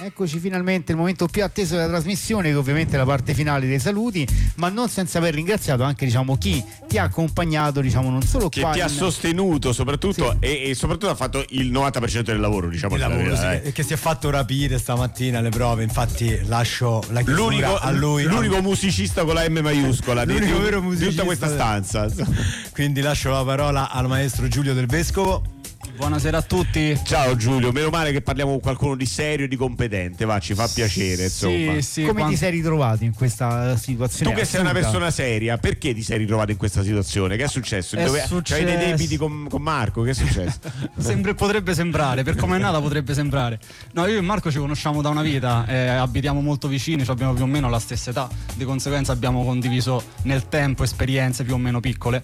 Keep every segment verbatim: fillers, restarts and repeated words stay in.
eccoci finalmente, il momento più atteso della trasmissione, che ovviamente è la parte finale dei saluti, ma non senza aver ringraziato anche, diciamo, chi ti ha accompagnato, diciamo, non solo che qua ti in... ha sostenuto soprattutto, sì. e, e soprattutto ha fatto il novanta per cento del lavoro, diciamo, il lavoro, sì, eh. che, che si è fatto rapire stamattina alle prove, infatti lascio la chiusura l'unico, a lui, l'unico a... musicista con la M maiuscola di, l'unico di, vero di musicista tutta questa stanza. Quindi lascio la parola al maestro Giulio Del Vescovo. Buonasera a tutti. Ciao Giulio, meno male che parliamo con qualcuno di serio e di competente, va, ci fa piacere, insomma. Sì, sì, Come quando... ti sei ritrovato in questa situazione? Tu che sei una persona seria, perché ti sei ritrovato in questa situazione? Che è successo? È Dove... successo... C'hai dei debiti con, con Marco? Che è successo? Sempre, potrebbe sembrare, per come è nata potrebbe sembrare. No, io e Marco ci conosciamo da una vita, eh, abitiamo molto vicini, cioè abbiamo più o meno la stessa età, di conseguenza abbiamo condiviso nel tempo esperienze più o meno piccole.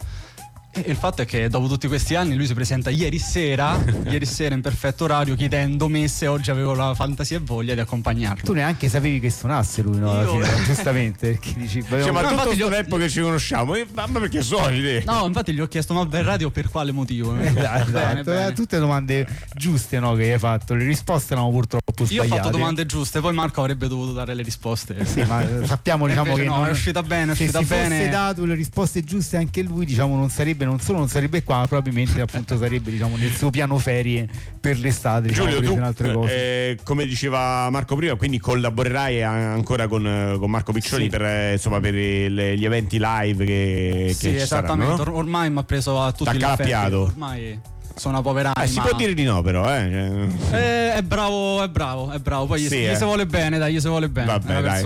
E il fatto è che dopo tutti questi anni lui si presenta ieri sera, ieri sera in perfetto orario, chiedendomi se oggi avevo la fantasia e voglia di accompagnarlo. Tu neanche sapevi che suonasse lui, no? Alla Io... fine, giustamente, perché dici, cioè, ma no, tutto questo ho... tempo che ci conosciamo, ma perché so idee? No, infatti gli ho chiesto, ma in radio per quale motivo? Eh, dai, bene, dai, bene. tutte domande giuste, no, che hai fatto, le risposte erano purtroppo Io sbagliate. ho fatto domande giuste, poi Marco avrebbe dovuto dare le risposte. Sì, ma sappiamo, diciamo, che no, non... è uscita bene, è se uscita si bene. fosse dato le risposte giuste anche lui, diciamo, non sarebbe, non solo non sarebbe qua, probabilmente appunto sarebbe, diciamo, nel suo piano ferie per l'estate, diciamo, Giulio, tu, altre cose. Eh, come diceva Marco prima, quindi collaborerai ancora con, con Marco Piccioni, sì. per, eh, insomma, per il, gli eventi live che, che sì, ci esattamente, saranno, no? Ormai mi ha preso a tutti gli effetti. Ormai sono una povera anima. Eh, si può dire di no, però, eh. eh è bravo, è bravo, è bravo. Poi sì, gli, eh. gli se vuole bene, dai, gli se vuole bene. Vabbè, dai.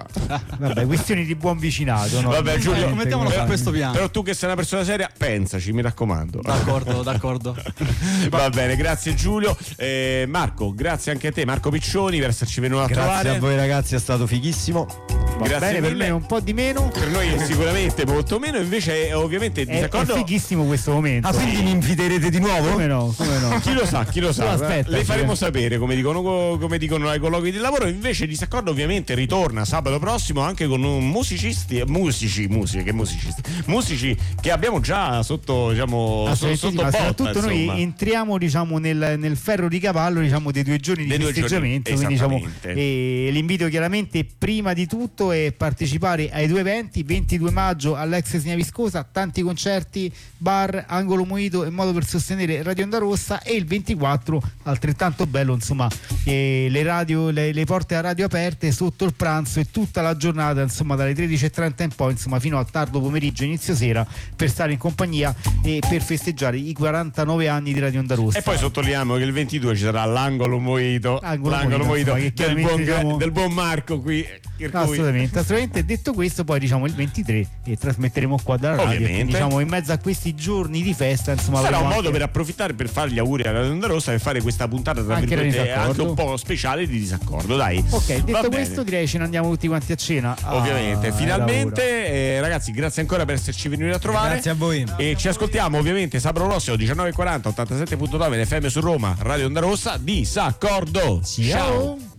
Vabbè, questioni di buon vicinato, no? Vabbè, Giulio, eh, mettiamolo su questo piano. Però tu che sei una persona seria, pensaci, mi raccomando. D'accordo, d'accordo. Va bene, grazie Giulio. Eh, Marco, grazie anche a te, Marco Piccioni, per esserci venuto a grazie trovare. Grazie a voi ragazzi, è stato fighissimo. Va grazie bene, mille. Per me un po' di meno. Per noi è sicuramente molto meno, invece ovviamente è, disaccordo. È fighissimo questo momento. Ah, quindi mi inviterete di nuovo? Come no, come no. Chi lo sa, chi lo sa. Aspetta, le faremo cioè. sapere, come dicono, come dicono ai colloqui di lavoro. Invece disaccordo ovviamente ritorna sabato prossimo anche con un musicisti, musici, musici, che musicisti, musici che abbiamo già sotto, diciamo, sotto, sotto botta. Soprattutto noi entriamo, diciamo, nel, nel ferro di cavallo, diciamo, dei due giorni di due festeggiamento. Giorni, quindi, diciamo, e l'invito chiaramente prima di tutto è partecipare ai due eventi. Ventidue maggio all'ex Signa Viscosa, tanti concerti, bar, angolo Mojito e modo per sostenere Radio Onda Rossa. E il ventiquattro altrettanto bello, insomma, eh, le radio, le, le porte a radio aperte sotto il pranzo e tutta la giornata, insomma, dalle tredici e trenta in poi, insomma, fino al tardo pomeriggio, inizio sera, per stare in compagnia e per festeggiare i quarantanove anni di Radio Onda Rossa. E poi sottolineiamo che il ventidue ci sarà l'angolo Mojito, Angolo l'angolo Mojito, Mojito insomma, del, buon, diciamo... del buon Marco qui. Assolutamente, assolutamente. Detto questo, poi diciamo il ventitré e trasmetteremo qua dalla radio. Quindi, diciamo, in mezzo a questi giorni di festa, insomma, sarà un modo anche... per approfittare, per fare gli auguri alla Radio Onda Rossa e fare questa puntata tra anche, virgolette anche un po' speciale di disaccordo, dai. Ok, detto questo, direi ce ne andiamo tutti quanti a cena. Ovviamente, ah, finalmente, eh, ragazzi, grazie ancora per esserci venuti a trovare. Grazie a voi. E ci ascoltiamo ovviamente sabato prossimo diciannove e quaranta, ottantasette virgola nove F M su Roma, Radio Onda Rossa. Disaccordo. Ciao. Ciao.